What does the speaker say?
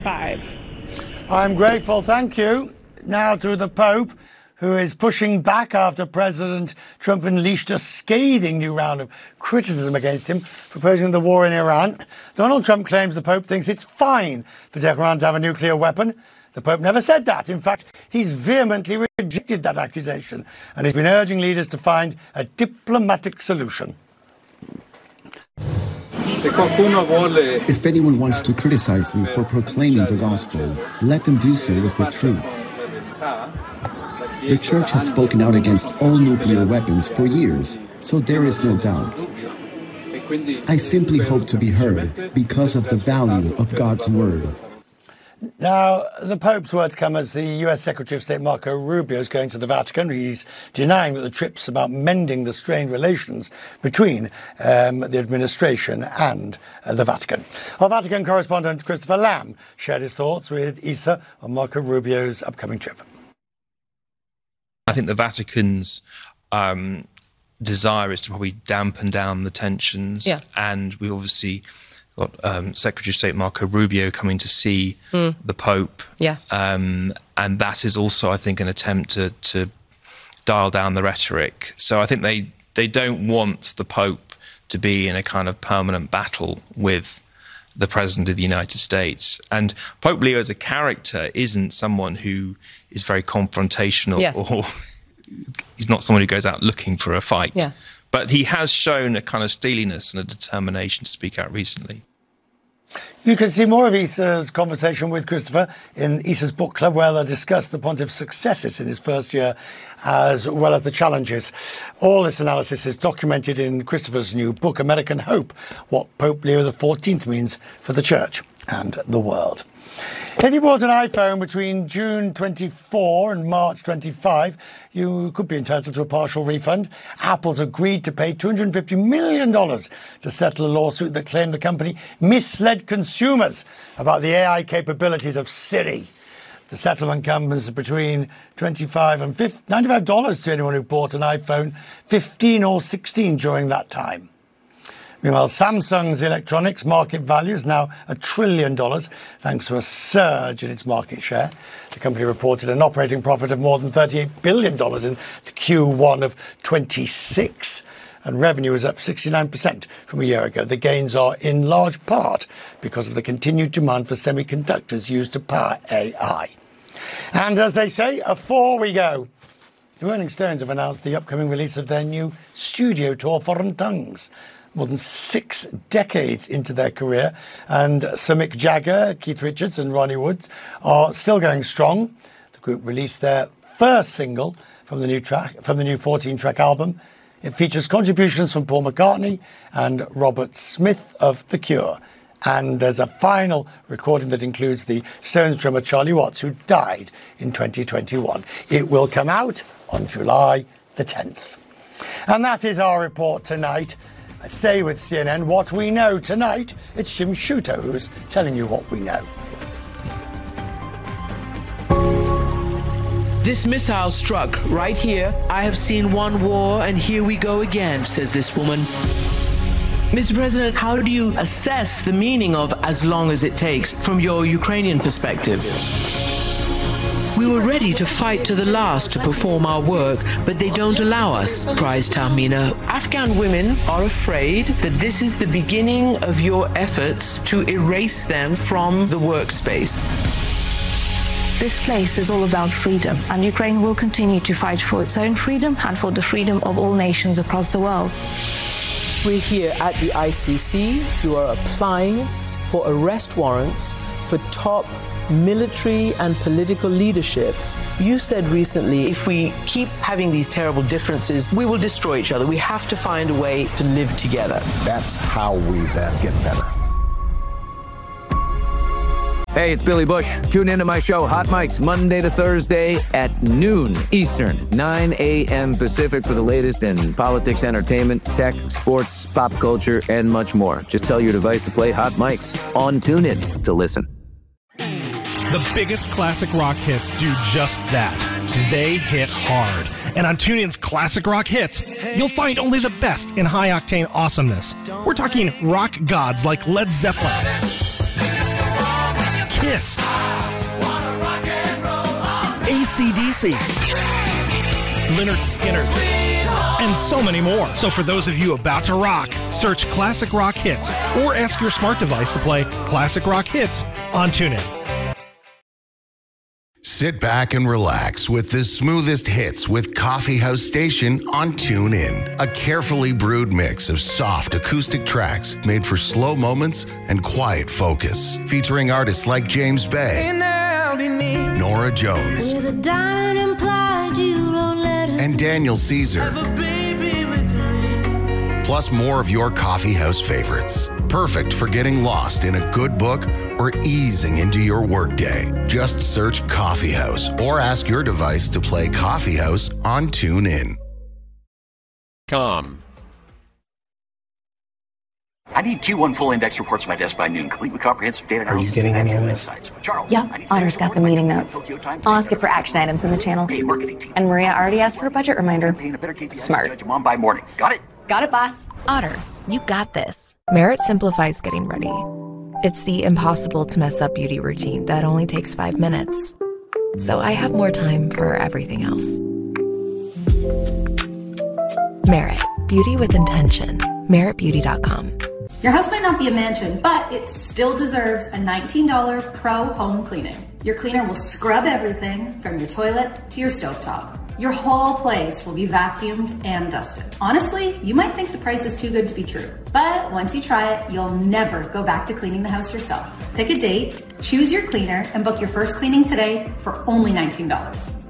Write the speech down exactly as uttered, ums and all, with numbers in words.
Five. I'm grateful, thank you. Now to the Pope, who is pushing back after President Trump unleashed a scathing new round of criticism against him, proposing the war in Iran. Donald Trump claims the Pope thinks it's fine for Tehran to have a nuclear weapon. The Pope never said that. In fact, he's vehemently rejected that accusation, and he's been urging leaders to find a diplomatic solution. If anyone wants to criticize me for proclaiming the gospel, let them do so with the truth. The Church has spoken out against all nuclear weapons for years, so there is no doubt. I simply hope to be heard because of the value of God's word. Now, the Pope's words come as the U S Secretary of State Marco Rubio is going to the Vatican. He's denying that the trip's about mending the strained relations between um, the administration and uh, the Vatican. Our Vatican correspondent Christopher Lamb shared his thoughts with Issa on Marco Rubio's upcoming trip. I think the Vatican's um, desire is to probably dampen down the tensions, yeah. and we obviously got um, Secretary of State Marco Rubio coming to see mm. the Pope, yeah, um, and that is also, I think, an attempt to, to dial down the rhetoric. So I think they they don't want the Pope to be in a kind of permanent battle with the President of the United States. And Pope Leo as a character isn't someone who is very confrontational, yes. or he's not someone who goes out looking for a fight. Yeah. But he has shown a kind of steeliness and a determination to speak out recently. You can see more of Issa's conversation with Christopher in Issa's book club, where they discuss the Pontiff's successes in his first year as well as the challenges. All this analysis is documented in Christopher's new book, American Hope, What Pope Leo the fourteenth Means for the Church and the World. If you bought an iPhone between June twenty-four and March twenty-five, you could be entitled to a partial refund. Apple's agreed to pay two hundred fifty million dollars to settle a lawsuit that claimed the company misled consumers about the A I capabilities of Siri. The settlement comes between twenty-five dollars and ninety-five dollars to anyone who bought an iPhone fifteen or sixteen during that time. Meanwhile, Samsung's electronics market value is now a trillion dollars, thanks to a surge in its market share. The company reported an operating profit of more than thirty-eight billion dollars in Q one of twenty-six, and revenue is up sixty-nine percent from a year ago. The gains are in large part because of the continued demand for semiconductors used to power A I. And as they say, a four we go. The Rolling Stones have announced the upcoming release of their new studio tour, Foreign Tongues. More than six decades into their career, and Sir Mick Jagger, Keith Richards and Ronnie Wood are still going strong. The group released their first single from the new track, from the new fourteen-track album. It features contributions from Paul McCartney and Robert Smith of The Cure. And there's a final recording that includes the Stones drummer Charlie Watts, who died in twenty twenty-one. It will come out on July the tenth. And that is our report tonight. Stay with C N N. What we know tonight, it's Jim Sciutto who's telling you what we know. This missile struck right here. I have seen one war and here we go again, says this woman. Mister President, how do you assess the meaning of as long as it takes from your Ukrainian perspective? We were ready to fight to the last to perform our work, but they don't allow us, cries Tahmina. Afghan women are afraid that this is the beginning of your efforts to erase them from the workspace. This place is all about freedom, and Ukraine will continue to fight for its own freedom and for the freedom of all nations across the world. We're here at the I C C. You are applying for arrest warrants for top military and political leadership. You said recently, if we keep having these terrible differences, we will destroy each other. We have to find a way to live together. That's how we then get better. Hey, it's Billy Bush. Tune into my show, Hot Mics, Monday to Thursday at noon Eastern, nine a.m. Pacific for the latest in politics, entertainment, tech, sports, pop culture, and much more. Just tell your device to play Hot Mics on TuneIn to listen. The biggest classic rock hits do just that. They hit hard. And on TuneIn's Classic Rock Hits, you'll find only the best in high-octane awesomeness. We're talking rock gods like Led Zeppelin, Kiss, A C D C, Lynyrd Skynyrd, and so many more. So for those of you about to rock, search Classic Rock Hits or ask your smart device to play Classic Rock Hits on TuneIn. Sit back and relax with the smoothest hits with Coffee House Station on TuneIn. A carefully brewed mix of soft acoustic tracks made for slow moments and quiet focus. Featuring artists like James Bay, Nora Jones, and Daniel Caesar. Plus more of your coffee house favorites. Perfect for getting lost in a good book or easing into your workday. Just search Coffee House or ask your device to play Coffee House on TuneIn. Com. I need Q one full index reports to my desk by noon, complete with comprehensive data analysis. Are you getting any of this? Charles, yeah, Otter's got the meeting notes. I'll ask it for action items in the channel. And Maria already asked for a budget reminder. Smart. By morning. Got it? Got it, boss. Otter, you got this. Merit simplifies getting ready. It's the impossible to mess up beauty routine that only takes five minutes. So I have more time for everything else. Merit. Beauty with intention. merit beauty dot com. Your house might not be a mansion, but it still deserves a nineteen dollars pro home cleaning. Your cleaner will scrub everything from your toilet to your stovetop. Your whole place will be vacuumed and dusted. Honestly, you might think the price is too good to be true, but once you try it, you'll never go back to cleaning the house yourself. Pick a date, choose your cleaner, and book your first cleaning today for only nineteen dollars.